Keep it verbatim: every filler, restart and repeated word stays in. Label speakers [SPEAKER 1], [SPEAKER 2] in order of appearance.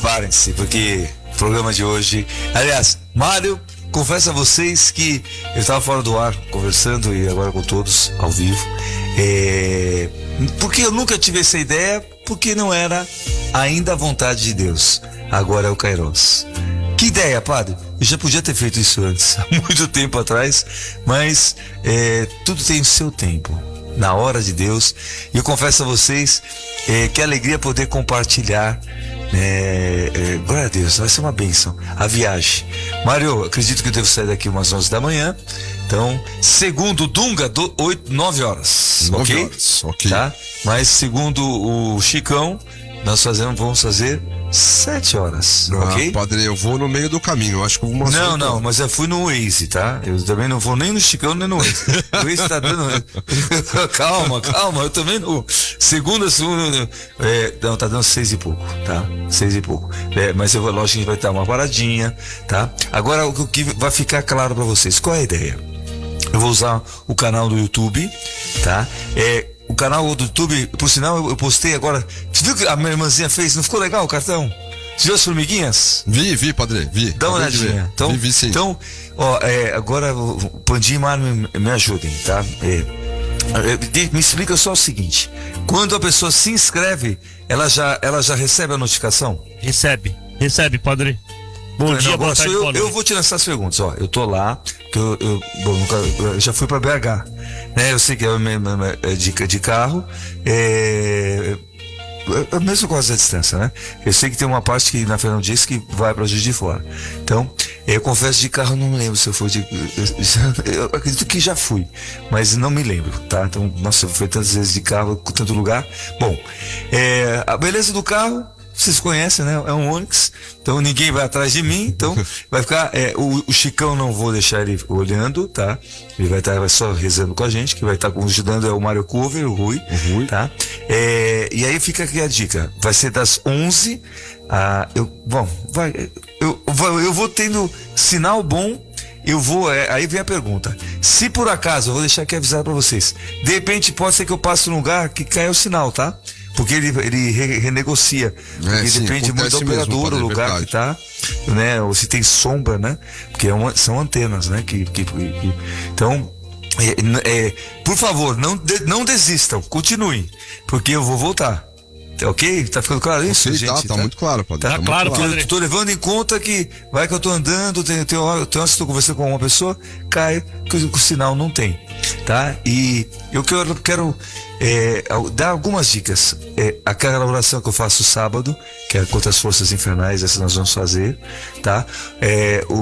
[SPEAKER 1] preparem-se, porque o programa de hoje... Aliás, Mário, confesso a vocês que eu estava fora do ar, conversando, e agora com todos, ao vivo. É... Porque eu nunca tive essa ideia, porque não era ainda a vontade de Deus. Agora é o Kairos. Que ideia, padre? Eu já podia ter feito isso antes, há muito tempo atrás, mas é, tudo tem o seu tempo, na hora de Deus. E eu confesso a vocês é, que alegria poder compartilhar. É, é, glória a Deus, vai ser uma bênção a viagem. Mário, acredito que eu devo sair daqui umas onze da manhã. Então, segundo Dunga, do, oito, nove horas.
[SPEAKER 2] nove
[SPEAKER 1] ok?
[SPEAKER 2] horas, ok.
[SPEAKER 1] Tá? Mas segundo o Chicão, nós fazemos, vamos fazer sete horas,
[SPEAKER 2] ah,
[SPEAKER 1] ok?
[SPEAKER 2] Padre, eu vou no meio do caminho, eu acho que eu vou mostrar.
[SPEAKER 1] Não, não, mas eu fui no Waze, tá? Eu também não vou nem no Chicão, nem no Waze. O Waze tá dando... calma, calma, eu também não... Segunda, segunda... É, não, tá dando seis e pouco, tá? Seis e pouco. É, mas eu vou, lógico que a gente vai dar uma paradinha, tá? Agora, o que vai ficar claro pra vocês, qual é a ideia? Eu vou usar o canal do YouTube, tá? É... O canal do YouTube, por sinal, eu, eu postei agora. Você viu que a minha irmãzinha fez? Não ficou legal o cartão? Você viu as formiguinhas?
[SPEAKER 2] Vi, vi, padre, vi.
[SPEAKER 1] Dá uma olhadinha. Então,
[SPEAKER 2] vi, vi, sim.
[SPEAKER 1] Então, ó, é, agora o Pandim e Mário me, me ajudem, tá? É, é, me explica só o seguinte: quando a pessoa se inscreve, ela já, ela já recebe a notificação?
[SPEAKER 3] Recebe, recebe, padre. Bom
[SPEAKER 1] Não,
[SPEAKER 3] dia,
[SPEAKER 1] não,
[SPEAKER 3] boa
[SPEAKER 1] eu,
[SPEAKER 3] tarde,
[SPEAKER 1] eu,
[SPEAKER 3] boa noite.
[SPEAKER 1] eu vou te lançar as perguntas, ó. Eu tô lá, que eu, eu, bom, nunca, eu já fui pra B H, né? Eu sei que é, é de, de carro, é, é mesmo com a distância, né? Eu sei que tem uma parte que na Fernando Dias que vai pra Juiz de Fora. Então, eu confesso, de carro não me lembro se eu fui de... Eu acredito que já fui, mas não me lembro, tá? Então, nossa, eu fui tantas vezes de carro, com tanto lugar. Bom, é, a beleza do carro... Vocês conhecem, né? É um Onix, então ninguém vai atrás de mim, então vai ficar, é, o, o Chicão não vou deixar ele olhando, tá? Ele vai estar vai só rezando com a gente, que vai estar ajudando é o Mário Cover, o Rui,
[SPEAKER 2] o Rui.
[SPEAKER 1] Tá? É, e aí fica aqui a dica, vai ser das onze a, eu, bom, vai, eu, eu vou tendo sinal bom. Eu vou, é, aí vem a pergunta. Se por acaso, eu vou deixar aqui avisado pra vocês, de repente pode ser que eu passe num lugar que caia o sinal, tá? Porque ele, ele re, renegocia. Porque
[SPEAKER 2] é, sim,
[SPEAKER 1] depende muito do operador, o lugar verdade. que tá, né? Ou se tem sombra, né? Porque é uma, são antenas, né? Que, que, que, então, é, é, por favor, não, de, não desistam, continuem, porque eu vou voltar. Ok? Tá ficando claro isso,
[SPEAKER 2] okay,
[SPEAKER 1] gente?
[SPEAKER 2] Tá, tá, tá muito claro, padre.
[SPEAKER 1] Tá,
[SPEAKER 3] tá claro,
[SPEAKER 1] claro.
[SPEAKER 3] padre.
[SPEAKER 1] Eu tô levando em conta que vai que eu tô andando, tem, tem hora, tem hora que eu tô conversando com uma pessoa, cai, que o, o sinal não tem, tá? E eu quero, quero é, dar algumas dicas. É, aquela oração que eu faço sábado, que é contra as forças infernais, essa nós vamos fazer, tá? É, o